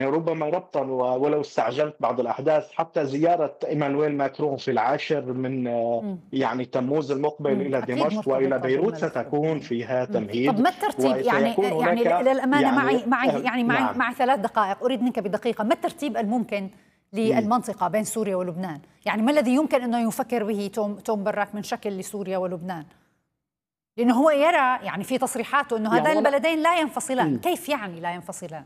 ربما ربطًا ولو استعجلت بعض الأحداث، حتى زيارة إيمانويل ماكرون في العاشر من إمم، يعني تموز المقبل إلى أكيد دمشق وإلى مرتبطة بيروت بالملف ستكون اللبناني. فيها طب تمهيد، ما الترتيب يعني وسيكون يعني هناك للأمانة يعني نعم. معي 3 دقائق، أريد منك بدقيقة، ما الترتيب الممكن إمم. للمنطقة بين سوريا ولبنان؟ يعني ما الذي يمكن أنه يفكر به توم براك من شكل لسوريا ولبنان؟ لأنه هو يرى يعني في تصريحاته أنه يعني هذان أنا البلدين لا ينفصلان، إمم. كيف يعني لا ينفصلان؟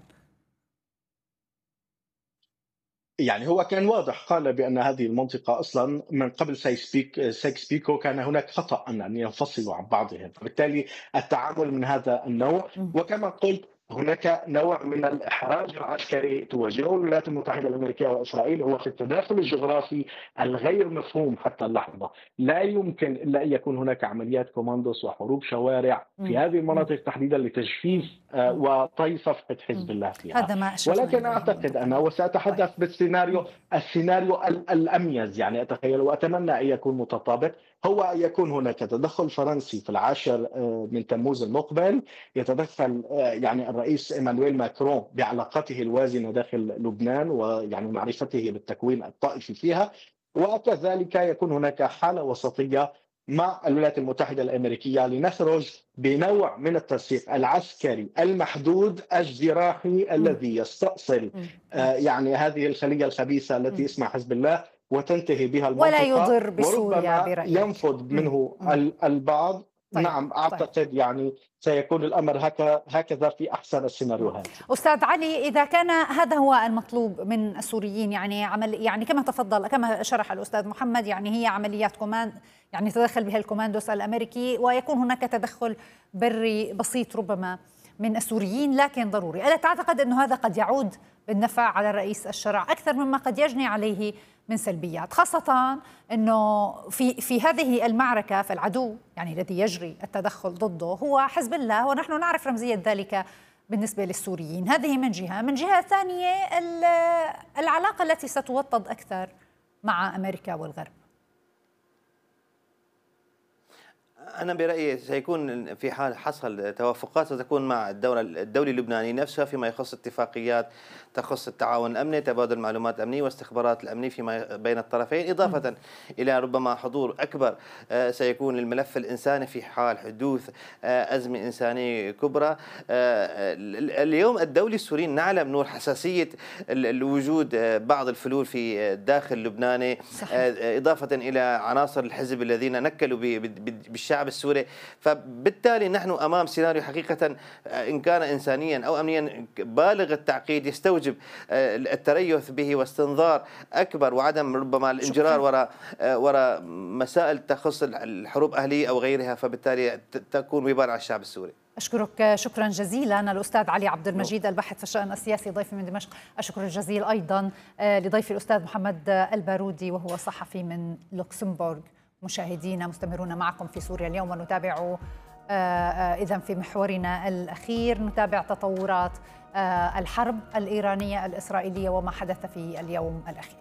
يعني هو كان واضح، قال بأن هذه المنطقة أصلًا من قبل سايكس بيكو كان هناك خطأ أن ينفصلوا عن بعضهم، فبالتالي التعامل من هذا النوع، إمم، وكما قلت هناك نوع من الإحراج العسكري تواجهه الولايات المتحدة الأمريكية وإسرائيل، هو في التداخل الجغرافي الغير مفهوم حتى اللحظة. لا يمكن إلا أن يكون هناك عمليات كوماندوس وحروب شوارع في إمم، هذه إمم، المناطق تحديدًا لتجفيف إمم، إمم، وطي صفحة حزب إمم، الله فيها. هذا ما أشرنا ولكن إليه أعتقد منذ أنا قليل. طيب، وسأتحدث إمم، السيناريو الأميز، يعني أتخيل وأتمنى أن يكون متطابق، هو أن يكون هناك تدخل فرنسي في العاشر من تموز المقبل، يتدخل يعني الرئيس إيمانويل ماكرون بعلاقته الوازنة داخل لبنان ويعني معرفته بالتكوين الطائفي فيها، وكذلك يكون هناك حالة وسطية مع الولايات المتحدة الأمريكية لنخرج بنوع من التنسيق العسكري المحدود الجراحي إمم، الذي يستأصل إمم، إمم، يعني هذه الخلية الخبيثة التي إمم، اسمها حزب الله وتنتهي بها ولا المنطقة، يضر بسوريا وربما برأيك. ينفذ منه إمم. البعض. طيب، نعم طيب. أعتقد يعني سيكون الأمر هكذا في أحسن السيناريوهات. أستاذ علي، إذا كان هذا هو المطلوب من السوريين، يعني يعني كما تفضل كما شرح الأستاذ محمد، يعني هي عمليات يعني تدخل بها الكوماندوس الأمريكي، ويكون هناك تدخل بري بسيط ربما من السوريين لكن ضروري. ألا تعتقد أنه هذا قد يعود بالنفع على رئيس الشرع أكثر مما قد يجني عليه من سلبيات، خاصة أنه في هذه المعركة فالعدو يعني الذي يجري التدخل ضده هو حزب الله، ونحن نعرف رمزية ذلك بالنسبة للسوريين. هذه من جهة. من جهة ثانية العلاقة التي ستوطد أكثر مع أمريكا والغرب. أنا برأيي سيكون في حال حصل توافقات ستكون مع الدولة اللبناني نفسها فيما يخص اتفاقيات تخص التعاون الأمني، تبادل معلومات أمنية واستخبارات الأمني فيما بين الطرفين، إضافة إلى ربما حضور أكبر سيكون الملف الإنساني في حال حدوث أزمة إنسانية كبرى. اليوم الدولة السوري نعلم نور حساسية الوجود بعض الفلول في الداخل اللبناني، إضافة إلى عناصر الحزب الذين نكلوا بالشعب السوري، فبالتالي نحن أمام سيناريو حقيقة إن كان إنسانيا أو أمنيا بالغ التعقيد يستوجب التريث به واستنظار أكبر وعدم ربما الانجرار وراء مسائل تخص الحروب أهلية أو غيرها، فبالتالي تكون وبال على الشعب السوري. أشكرك شكرا جزيلا الأستاذ علي عبد المجيد الباحث في الشأن السياسي ضيفي من دمشق. الشكر الجزيل أيضا لضيفي الأستاذ محمد البارودي وهو صحفي من لوكسمبورغ. مشاهدينا مستمرون معكم في سوريا اليوم، ونتابع إذن في محورنا الأخير نتابع تطورات الحرب الإيرانية الإسرائيلية وما حدث في اليوم الأخير.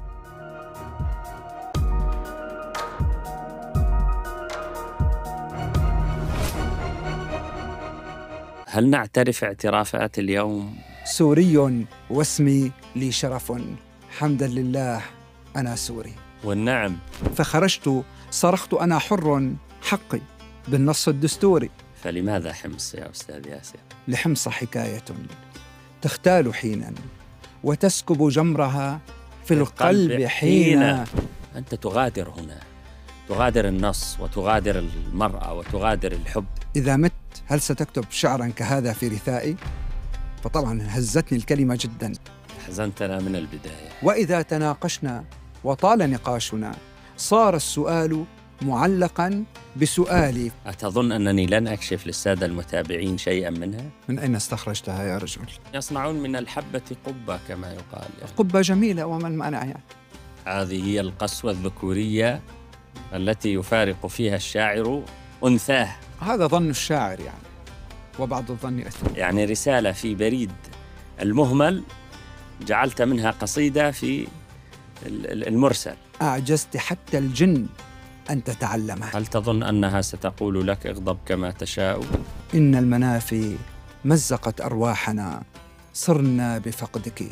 هل نعترف اعترافات اليوم؟ سوري واسمي لي شرف، حمدا لله أنا سوري. والنعم. فخرجت صرخت أنا حر حقي بالنص الدستوري. فلماذا حمص يا أستاذ ياسر؟ لحمص حكاية تختال حينا وتسكب جمرها في القلب حينا. أنت تغادر هنا، تغادر النص وتغادر المرأة وتغادر الحب. إذا مت هل ستكتب شعرا كهذا في رثائي؟ فطبعا هزتني الكلمة جدا، حزنتنا من البداية. وإذا تناقشنا وطال نقاشنا صار السؤال معلقا بسؤالي. أتظن أنني لن أكشف للسادة المتابعين شيئا منها؟ من أين استخرجتها يا رجل؟ يصنعون من الحبة قبة كما يقال يعني. قبة جميلة ومن مانع يعني. هذه هي القسوة الذكورية التي يفارق فيها الشاعر أنثاه. هذا ظن الشاعر يعني، وبعض الظن أثم. يعني رسالة في بريد المهمل جعلت منها قصيدة في المرسل. أعجزت حتى الجن أن تتعلمها. هل تظن أنها ستقول لك اغضب كما تشاء؟ إن المنافي مزقت أرواحنا صرنا بفقدك